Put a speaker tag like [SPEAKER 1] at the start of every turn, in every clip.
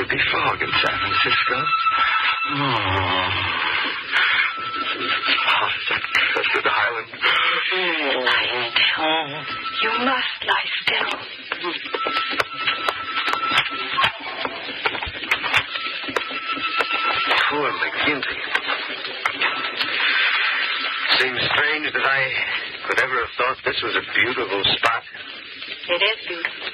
[SPEAKER 1] there'd be fog in San Francisco. Oh, that cursed island.
[SPEAKER 2] Lie still. You must lie still.
[SPEAKER 1] Poor McGinty. Seems strange that I could ever have thought this was a beautiful spot.
[SPEAKER 2] It is beautiful.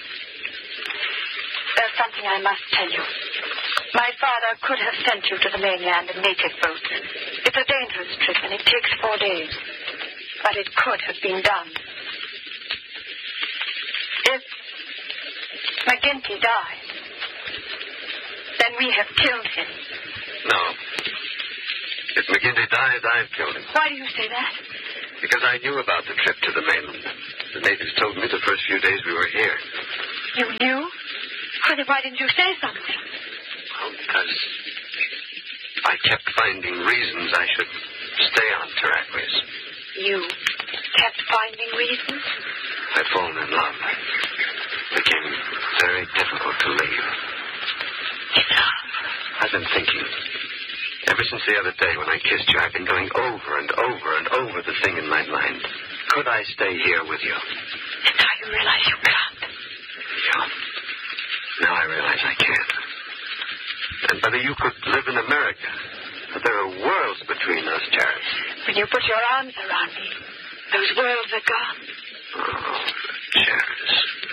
[SPEAKER 2] There's something I must tell you. My father could have sent you to the mainland in native boats. It's a dangerous trip, and it takes 4 days. But it could have been done. If McGinty dies, then we have killed him.
[SPEAKER 1] No. If McGinty dies, I've killed him.
[SPEAKER 2] Why do you say that?
[SPEAKER 1] Because I knew about the trip to the mainland. The natives told me the first few days we were here.
[SPEAKER 2] You knew? Well, then why didn't you say something?
[SPEAKER 1] Well, because I kept finding reasons I should stay on Terraquis.
[SPEAKER 2] You kept finding reasons?
[SPEAKER 1] I'd fallen in love. It became very difficult to leave.
[SPEAKER 2] Enough.
[SPEAKER 1] I've been thinking. Ever since the other day when I kissed you, I've been going over and over and over the thing in my mind. Could I stay here with you?
[SPEAKER 2] And now you realize you can't.
[SPEAKER 1] Yeah. Now I realize I can't. And whether you could live in America, but there are worlds between us, Charis.
[SPEAKER 2] When you put your arms around me, those worlds are gone.
[SPEAKER 1] Oh, Charis.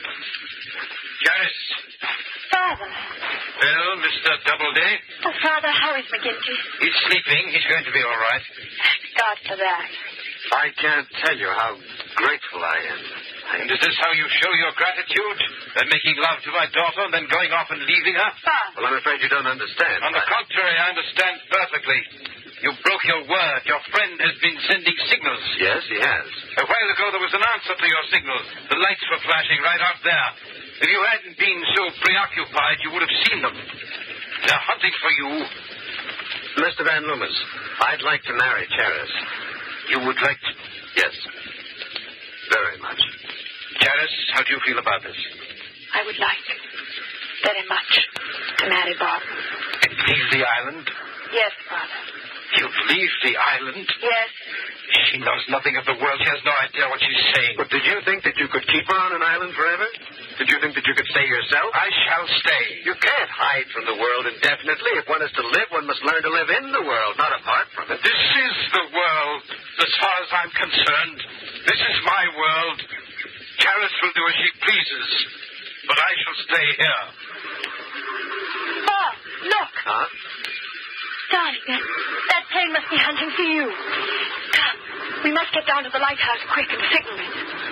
[SPEAKER 3] Charis.
[SPEAKER 2] Father.
[SPEAKER 3] Well, Mr. Doubleday?
[SPEAKER 2] Oh, Father, how is McGinty?
[SPEAKER 3] He's sleeping. He's going to be all right.
[SPEAKER 2] Thank God for that.
[SPEAKER 1] I can't tell you how grateful I am.
[SPEAKER 3] And is this how you show your gratitude? By making love to my daughter and then going off and leaving her?
[SPEAKER 2] Father.
[SPEAKER 1] Well, I'm afraid you don't understand.
[SPEAKER 3] On the contrary, I understand perfectly. You broke your word. Your friend has been sending signals.
[SPEAKER 1] Yes, he has.
[SPEAKER 3] A while ago, there was an answer to your signal. The lights were flashing right out there. If you hadn't been so preoccupied, you would have seen them. They're hunting for you.
[SPEAKER 1] Mr. Van Loomis, I'd like to marry Charis.
[SPEAKER 3] You would like to...
[SPEAKER 1] Yes. Very much.
[SPEAKER 3] Charis, how do you feel about this?
[SPEAKER 2] I would like very much to marry Barbara.
[SPEAKER 3] And leave the island?
[SPEAKER 2] Yes, Father.
[SPEAKER 3] You'd leave the island?
[SPEAKER 2] Yes.
[SPEAKER 3] She knows nothing of the world. She has no idea what she's saying.
[SPEAKER 1] But did you think that you could keep her on an island forever? Did you think that you could stay yourself?
[SPEAKER 3] I shall stay.
[SPEAKER 1] You can't hide from the world indefinitely. If one is to live, one must learn to live in the world, not apart from it.
[SPEAKER 3] This is the world, as far as I'm concerned. This is my world. Charis will do as she pleases, but I shall stay here.
[SPEAKER 2] Bob, look.
[SPEAKER 1] Huh?
[SPEAKER 2] Darling, that plane must be hunting for you. Come, we must get down to the lighthouse quick and signal it.